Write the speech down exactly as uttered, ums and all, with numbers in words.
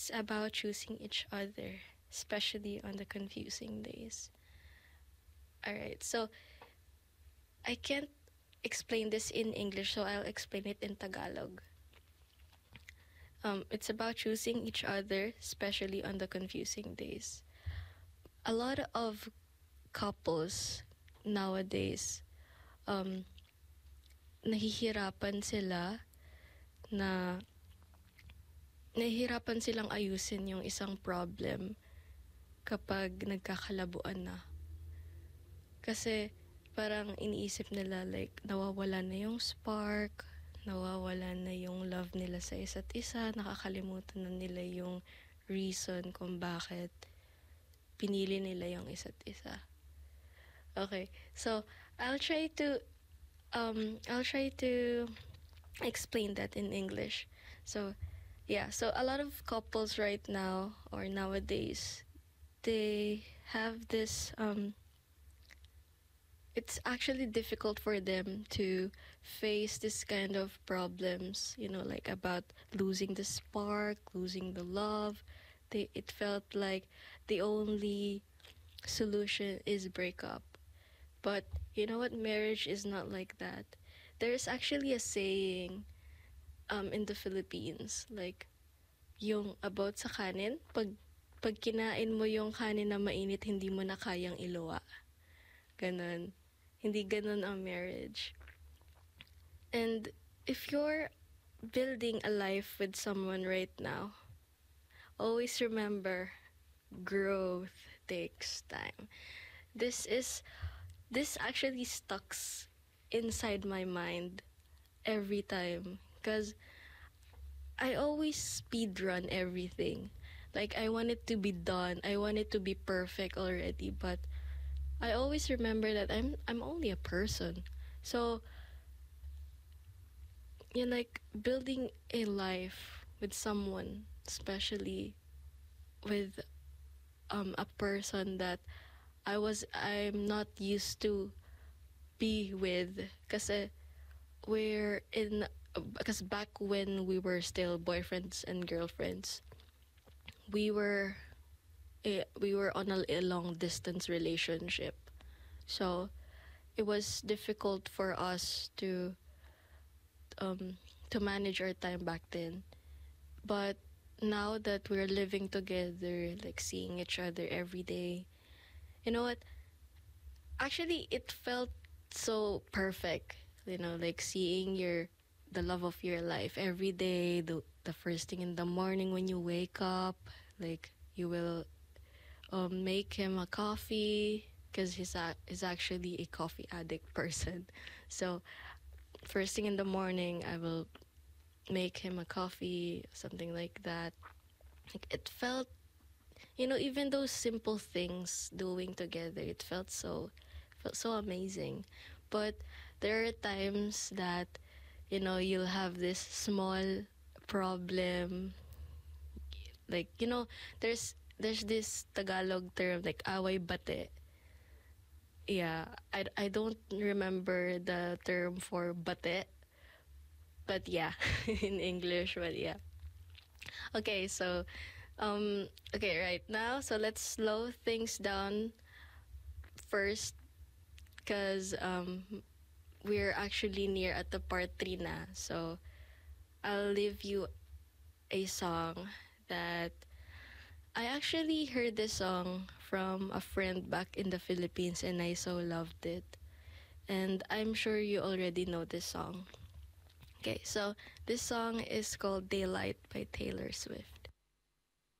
it's about choosing each other, especially on the confusing days. Alright, so I can't explain this in English, so I'll explain it in Tagalog. Um, it's about choosing each other, especially on the confusing days. A lot of couples nowadays, um, nahihirapan sila na nahihirapan silang ayusin yung isang problem kapag nagkakalabuan na. Kasi parang iniisip nila like nawawala na yung spark, nawawala na yung love nila sa isa't isa, nakakalimutan na nila yung reason kung bakit pinili nila yung isa't isa. Okay, so I'll try to um I'll try to explain that in English. So yeah, so a lot of couples right now or nowadays, they have this um it's actually difficult for them to face this kind of problems, you know, like about losing the spark, losing the love. They it felt like the only solution is breakup. But you know what, marriage is not like that. There's actually a saying um in the Philippines, like yung about sa kanin, pag pag kinain mo yung kanin na mainit, hindi mo na kayang iluwa. Ganon. Hindi ganon ang marriage. And if you're building a life with someone right now, always remember, growth takes time. This is this actually stucks inside my mind every time, because I always speed run everything. Like I want it to be done. I want it to be perfect already, but I always remember that I'm I'm only a person. So you're like building a life with someone, especially with um a person that I was I'm not used to be with, kasi we're in because back when we were still boyfriends and girlfriends, we were eh, we were on a, a long distance relationship. So it was difficult for us to um to manage our time back then. But now that we're living together, like seeing each other every day, you know what? Actually, it felt so perfect. You know, like seeing your the love of your life every day. The the first thing in the morning when you wake up, like you will um, make him a coffee, because he's a, he's actually a coffee addict person. So first thing in the morning, I will make him a coffee, something like that. Like it felt, you know, even those simple things doing together, it felt so felt so amazing. But there are times that, you know, you'll have this small problem, like, you know, there's there's this Tagalog term like away bate. Yeah, I, I don't remember the term for bate, but yeah, in English, but yeah. Okay, so um okay, right now, so let's slow things down first, because um we're actually near at the part three na. So I'll leave you a song that I actually heard this song from a friend back in the Philippines, and I so loved it. And I'm sure you already know this song. Okay, so this song is called Daylight by Taylor Swift.